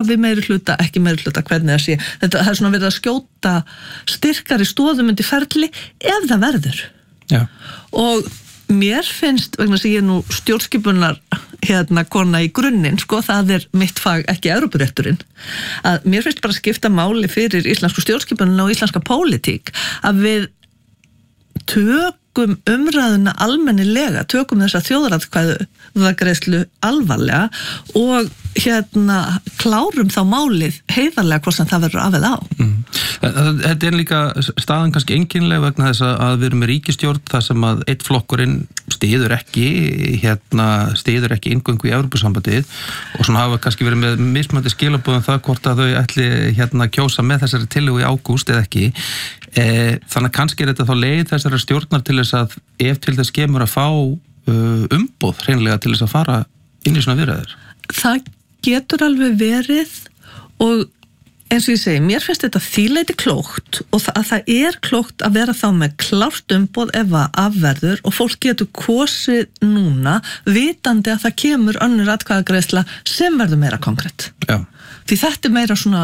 við meirihluta, ekki meirihluta, hvernig það sé. Það svona verið að skjóta styrkari stoðum undir ferli ef það verður. Já. Og mér finnst, vegna sem ég nú stjórnskipunar kona í grunninn, sko, það mitt fag, ekki Evrópurétturinn, að mér finnst bara skipta máli fyrir íslensku stjórnskipunina og íslenska pólitík að við tökum umræðuna almennilega, tökum þessa þjóðaratkvæðagreiðslu alvarlega og klárum þá málið heiðarlega hvort sem það verður af eða á. Þetta líka staðan kannski einkennileg vegna þess að við erum með ríkisstjórn þar sem að einn flokkurinn styður ekki inngöngu í Evrópusambandið og svona hafa kannski verið með mismunandi skilaboð það hvort að þau ætli kjósa með þessari tillögu í ágúst eða ekki. Þannig kannski þetta þá leið þessara stjórnar til þess að ef til þess kemur að fá umboð hreinlega til þess að fara inn í svona viðræður. Það getur alveg verið og eins og ég segi, mér finnst þetta þýleiti klókt og það klókt að vera þá með klárt umboð ef að afverður og fólk getur kosið núna vitandi að það kemur önnur atkvæðagreiðsla sem verður meira konkrétt. Já. Því þetta meira svona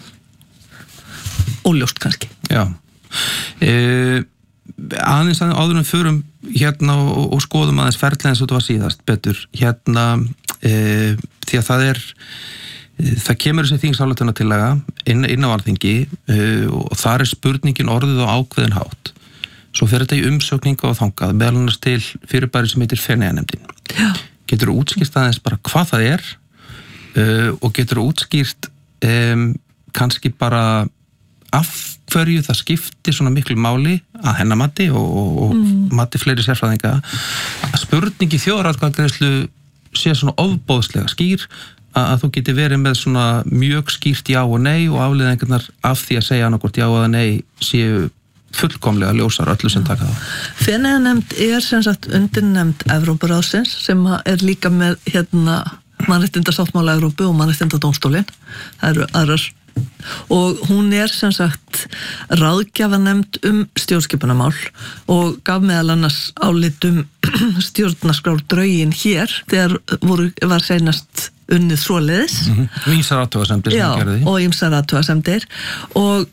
óljóst kannski. Já. Aðeins áður en förum og skoðum aðeins ferðlega eins og þetta var síðast betur því að það kemur þessi þingsálykunartillaga inn á Alþingi og þar spurningin orðið á ákveðin hátt. Svo fer þetta í umsögningu og þangað meðal annars til fyrirbæri sem heitir Feneyjanefndin. Já. Geturðu útskýrt aðeins bara hvað það og geturðu útskýrt kannski bara af hverju það skiptir svona miklu máli að hennar mati og mati fleiri sérfræðinga að spurningi þjóðaratkvæðagreiðslu sé svona ofboðslega skýr að þú geti verið með svona mjög skýrt já og nei og afleiðingarnar af því að segja annarkvort já eða nei séu fullkomlega ljósar öllu sem taka það. Feneyjanefnd sem sagt undirnefnd Evrópuráðsins sem líka með mannréttindasáttmála Evrópu og mannréttindadómstólinn. Það eru aðrar og hún sem sagt ráðgjafanefnd stjórnskipunarmál og gaf meðal annars álit stjórnarskrárdraugin hér þegar var seinast unnið svoleiðis. Ýmsar athugasemdir sem gerði. Já, og ýmsar athugasemdir og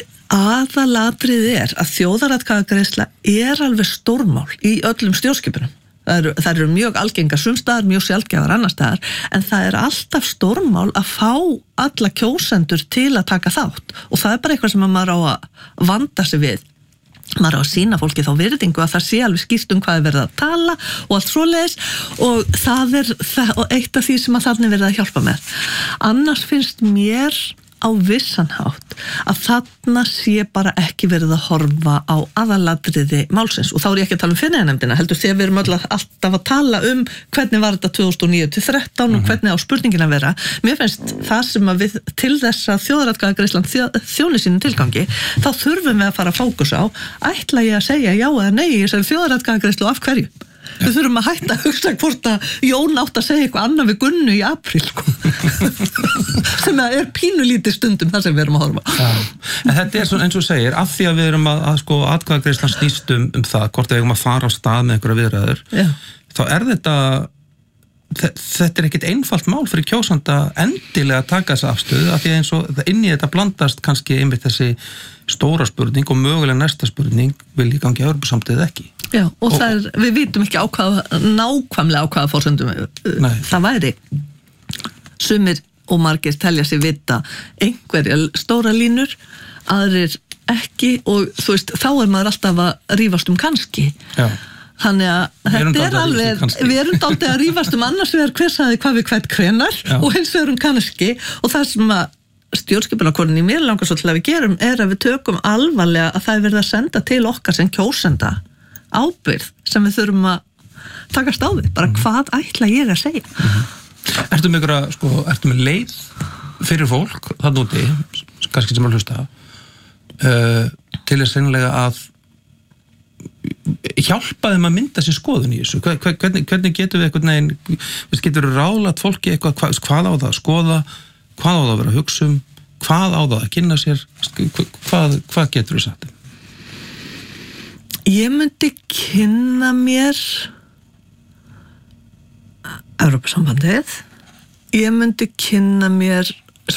aðalatriðið að þjóðaratkvæðagreiðsla alveg stórmál í öllum stjórnskipunum. Það eru mjög algengar sumstaðar, mjög sjaldgæfar annar staðar, en það alltaf stórmál að fá alla kjósendur til að taka þátt og það bara eitthvað sem maður á að vanda sig við. Maður á að sýna fólki þá virðingu að það sé alveg skýrt hvað verið að tala og allt svoleiðis og það eitt af því sem að þarna verið að hjálpa með. Annars finnst mér á vissan hátt að þarna sé bara ekki verið að horfa á aðalatriði málsins og þá ég ekki að tala Feneyjanefndina heldur þegar við erum alltaf að tala hvernig var þetta 2009-13 og hvernig á spurningin að vera. Mér finnst það sem að við til þess að þjóðaratkvæðagreiðslan þjóni sínum tilgangi þá þurfum við að fara að fókusa á ætla ég að segja já eða nei í þessari þjóðaratkvæðagreiðslu og af hverju. Við þurfum að hætta að hugsa hvort að Jón átt að segja eitthvað annað við Gunnu í apríl sem pínulítið stundum það sem við erum að horfa. Já. En þetta svona eins og segir af því að við erum að atkvæðagreiðslan snýst það hvort við eigum að fara á stað með einhverja viðræður. Já. Þá þetta ekkert einfalt mál fyrir kjósanda endilega að taka þessa afstöðu af því að eins og inn í þetta blandast kannski einmitt þessi stóra spurning og mögulega næsta spurning vil í gangi Evrópusambandið ekki. Já, og við vitum ekki nákvæmlega á hvaða forsendum það væri. Sumir og margir telja sig vita einhverja stóra línur, aðrir ekki og þú veist, þá maður alltaf að rífast kannski. Já. Þannig að þetta alveg, við erum dálítið að rífast annars vegar hver sagði hvað við hvert hvenar og hins vegar kannski og það sem að stjórnskipunarkonunni mér langar svo til að við gerum að við tökum alvarlega að það verið að senda til okkar sem kjósenda ábyrgð sem við þurfum að takast á við, bara hvað ætla ég að segja. Ertu með leið fyrir fólk þarna úti, kannski sem að hlusta til þess sennilega að hjálpa þeim að mynda sér skoðun í þessu hvernig getum við einhvern veginn getur við ráðlagt fólki eitthvað hvað á það að skoða, hvað á það að vera að hugsa hvað á það að kynna sér hvað getur við sagt? Ég myndi kynna mér Evrópusambandið ég myndi kynna mér